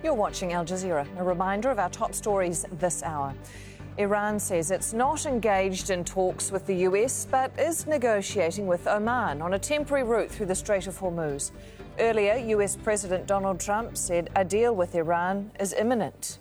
You're watching Al Jazeera. A reminder of our top stories this hour. Iran says it's not engaged in talks with the US, but is negotiating with Oman on a temporary route through the Strait of Hormuz. Earlier, US President Donald Trump said a deal with Iran is imminent.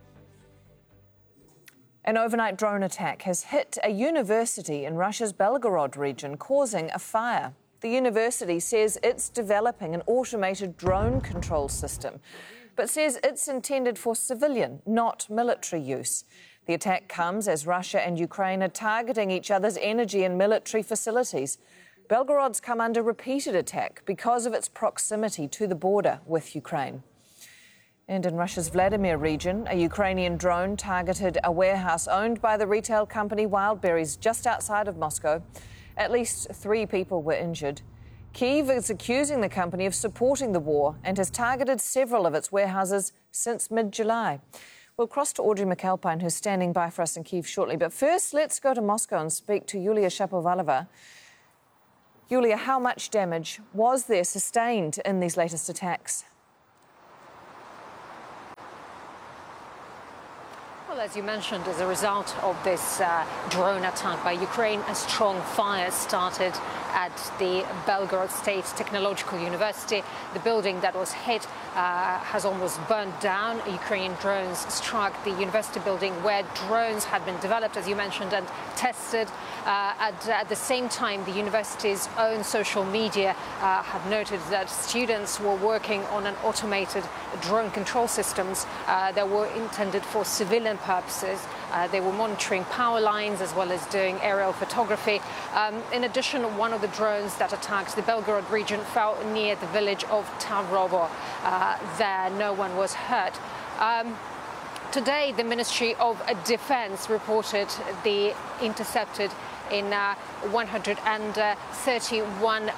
An overnight drone attack has hit a university in Russia's Belgorod region, causing a fire. The university says it's developing an automated drone control system, but says it's intended for civilian, not military use. The attack comes as Russia and Ukraine are targeting each other's energy and military facilities. Belgorod's come under repeated attack because of its proximity to the border with Ukraine. And in Russia's Vladimir region, a Ukrainian drone targeted a warehouse owned by the retail company Wildberries just outside of Moscow. At least 3 people were injured. Kyiv is accusing the company of supporting the war and has targeted several of its warehouses since mid-July. We'll cross to Audrey McAlpine, who's standing by for us in Kyiv shortly. But first, let's go to Moscow and speak to Yulia Shapovalova. Yulia, how much damage was there sustained in these latest attacks? Well, as you mentioned, as a result of this drone attack by Ukraine, a strong fire started at the Belgorod State Technological University. The building that was hit has almost burned down. Ukrainian drones struck the university building where drones had been developed, as you mentioned, and tested. At the same time, the university's own social media had noted that students were working on an automated drone control systems that were intended for civilian purposes. They were monitoring power lines as well as doing aerial photography. In addition, one of the drones that attacked the Belgorod region fell near the village of Tavrovo. There, no one was hurt. Today, the Ministry of Defense reported the intercepted in 131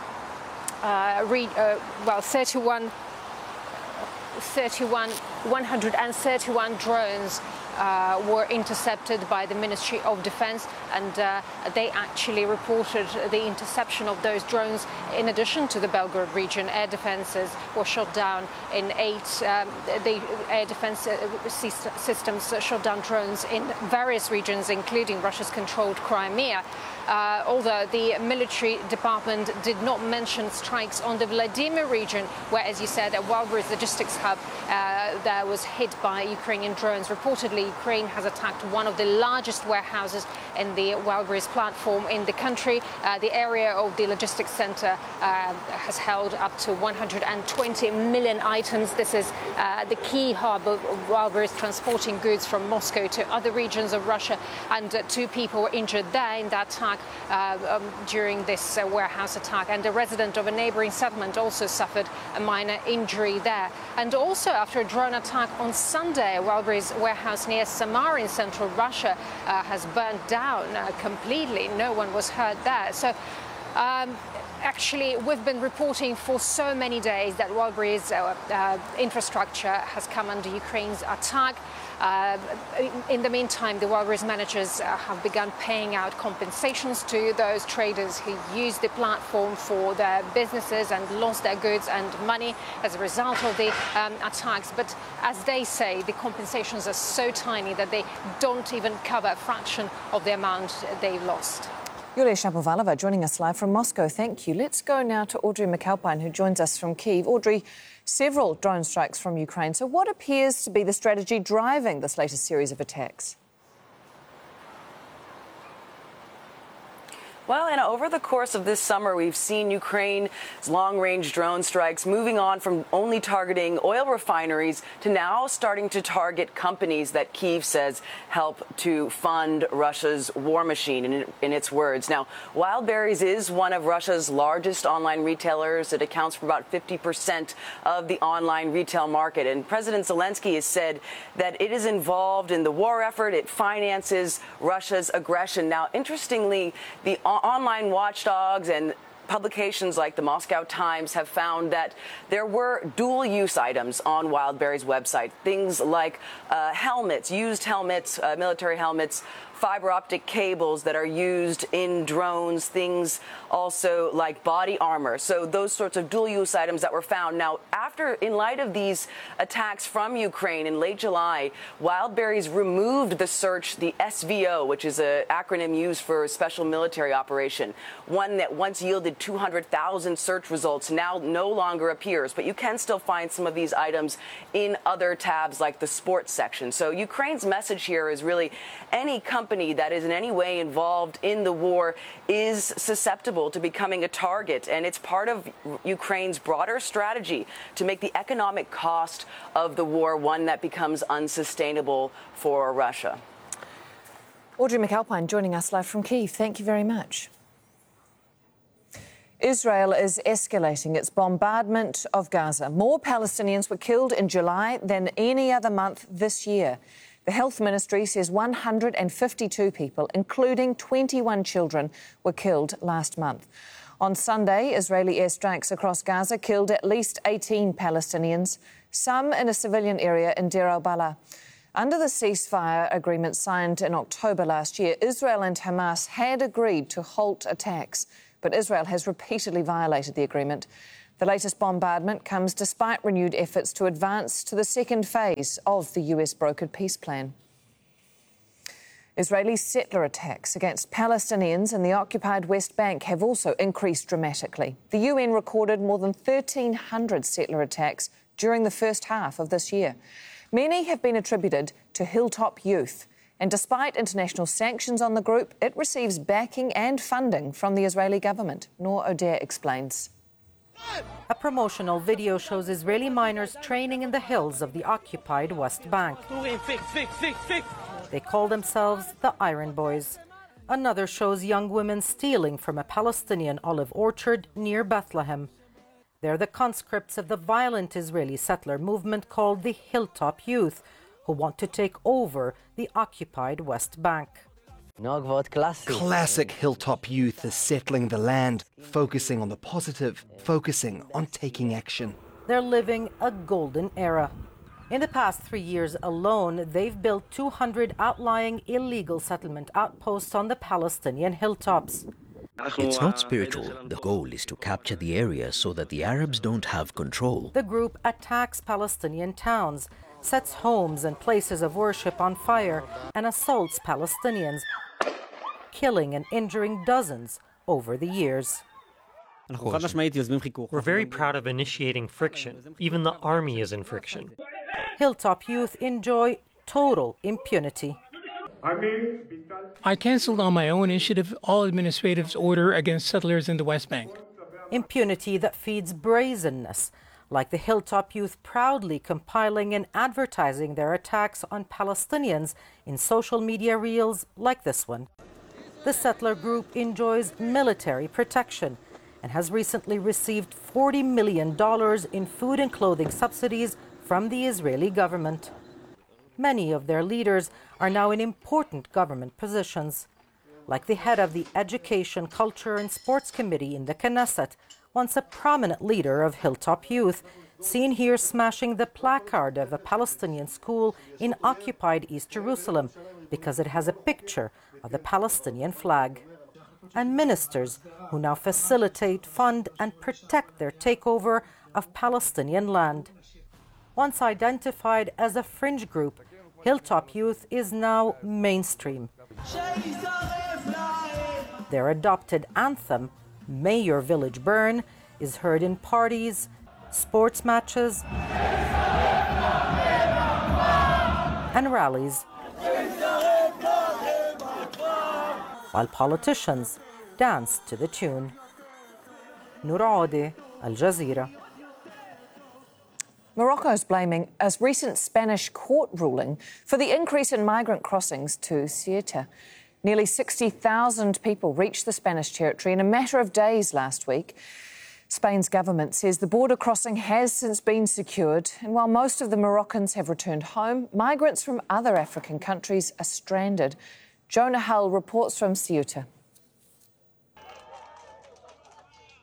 131 drones were intercepted by the Ministry of Defense, and they actually reported the interception of those drones. In addition to the Belgorod region, air defenses were shot down in 8. The air defense systems shot down drones in various regions, including Russia's controlled Crimea. Although the military department did not mention strikes on the Vladimir region, where, as you said, a Wildberries logistics hub that was hit by Ukrainian drones. Reportedly, Ukraine has attacked one of the largest warehouses in the Wildberries platform in the country. The area of the logistics center has held up to 120 million items. This is the key hub of Wildberries transporting goods from Moscow to other regions of Russia, and 2 people were injured there in that attack during this warehouse attack, and a resident of a neighboring settlement also suffered a minor injury there. And also, after a drone attack on Sunday, a Wildberries warehouse near Samara in central Russia has burned down completely. No one was hurt there. So actually, we've been reporting for so many days that Wildberries infrastructure has come under Ukraine's attack. In the meantime, the Wildberries managers have begun paying out compensations to those traders who used the platform for their businesses and lost their goods and money as a result of the attacks. But as they say, the compensations are so tiny that they don't even cover a fraction of the amount they've lost. Yulia Shapovalova joining us live from Moscow. Thank you. Let's go now to Audrey McAlpine, who joins us from Kyiv. Audrey, several drone strikes from Ukraine. So what appears to be the strategy driving this latest series of attacks? Well, and over the course of this summer, we've seen Ukraine's long-range drone strikes moving on from only targeting oil refineries to now starting to target companies that Kyiv says help to fund Russia's war machine, in its words. Now, Wildberries is one of Russia's largest online retailers. It accounts for about 50% of the online retail market. And President Zelensky has said that it is involved in the war effort. It finances Russia's aggression. Now, interestingly, the online watchdogs and publications like the Moscow Times have found that there were dual-use items on Wildberries' website, things like helmets, used helmets, military helmets, fiber optic cables that are used in drones, things also like body armor. So those sorts of dual-use items that were found. Now, in light of these attacks from Ukraine in late July, Wildberries removed the search, the SVO, which is an acronym used for Special Military Operation, one that once yielded 200,000 search results, now no longer appears. But you can still find some of these items in other tabs like the sports section. So Ukraine's message here is really any company that is in any way involved in the war is susceptible to becoming a target, and it's part of Ukraine's broader strategy to make the economic cost of the war one that becomes unsustainable for Russia. Audrey McAlpine joining us live from Kyiv. Thank you very much. Israel is escalating its bombardment of Gaza. More Palestinians were killed in July than any other month this year. The Health Ministry says 152 people, including 21 children, were killed last month. On Sunday, Israeli airstrikes across Gaza killed at least 18 Palestinians, some in a civilian area in Deir al-Balah. Under the ceasefire agreement signed in October last year, Israel and Hamas had agreed to halt attacks, but Israel has repeatedly violated the agreement. The latest bombardment comes despite renewed efforts to advance to the second phase of the US-brokered peace plan. Israeli settler attacks against Palestinians in the occupied West Bank have also increased dramatically. The UN recorded more than 1,300 settler attacks during the first half of this year. Many have been attributed to Hilltop Youth. And despite international sanctions on the group, it receives backing and funding from the Israeli government. Noor Oder explains. A promotional video shows Israeli miners training in the hills of the occupied West Bank. They call themselves the Iron Boys. Another shows young women stealing from a Palestinian olive orchard near Bethlehem. They're the conscripts of the violent Israeli settler movement called the Hilltop Youth, who want to take over the occupied West Bank. Classic Hilltop Youth is settling the land, focusing on the positive, focusing on taking action. They're living a golden era. In the past 3 years alone, they've built 200 outlying illegal settlement outposts on the Palestinian hilltops. It's not spiritual. The goal is to capture the area so that the Arabs don't have control. The group attacks Palestinian towns, sets homes and places of worship on fire, and assaults Palestinians, killing and injuring dozens over the years. We're very proud of initiating friction. Even the army is in friction. Hilltop Youth enjoy total impunity. I cancelled on my own initiative all administrative order against settlers in the West Bank. Impunity that feeds brazenness, like the Hilltop Youth proudly compiling and advertising their attacks on Palestinians in social media reels like this one. The settler group enjoys military protection and has recently received $40 million in food and clothing subsidies from the Israeli government. Many of their leaders are now in important government positions, like the head of the Education, Culture and Sports Committee in the Knesset, once a prominent leader of Hilltop Youth, seen here smashing the placard of a Palestinian school in occupied East Jerusalem because it has a picture of the Palestinian flag. And ministers who now facilitate, fund and protect their takeover of Palestinian land. Once identified as a fringe group, Hilltop Youth is now mainstream. Their adopted anthem, May Your Village Burn, is heard in parties, sports matches, and rallies, while politicians dance to the tune. Noor Oder, Al Jazeera. Morocco's blaming a recent Spanish court ruling for the increase in migrant crossings to Ceuta. Nearly 60,000 people reached the Spanish territory in a matter of days last week. Spain's government says the border crossing has since been secured, and while most of the Moroccans have returned home, migrants from other African countries are stranded. Jonah Hull reports from Ceuta.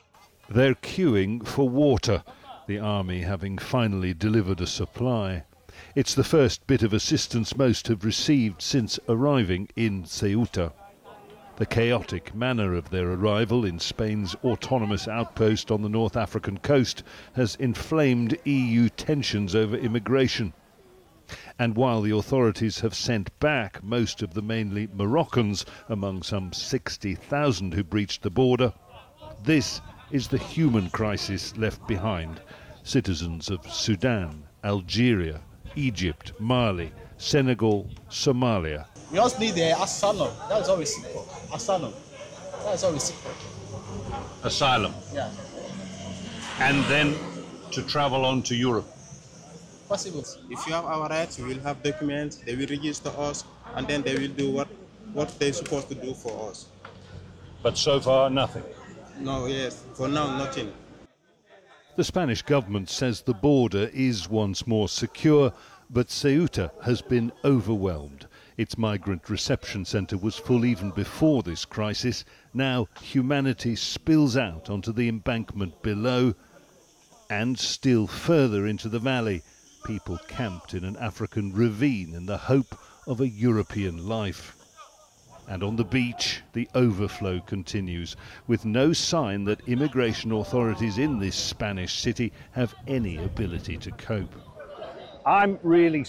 They're queuing for water, the army having finally delivered a supply. It's the first bit of assistance most have received since arriving in Ceuta. The chaotic manner of their arrival in Spain's autonomous outpost on the North African coast has inflamed EU tensions over immigration. And while the authorities have sent back most of the mainly Moroccans, among some 60,000 who breached the border, this is the human crisis left behind. Citizens of Sudan, Algeria, Egypt, Mali, Senegal, Somalia. We just need the asylum. That's all we seek for. Asylum. That's all we seek for. Asylum. Yeah. And then to travel on to Europe. Possible. If you have our rights, we will have documents, they will register us, and then they will do what they're supposed to do for us. But so far, nothing. No, yes. For now, nothing. The Spanish government says the border is once more secure, but Ceuta has been overwhelmed. Its migrant reception centre was full even before this crisis. Now humanity spills out onto the embankment below and still further into the valley. People camped in an African ravine in the hope of a European life. And on the beach, the overflow continues, with no sign that immigration authorities in this Spanish city have any ability to cope. I'm really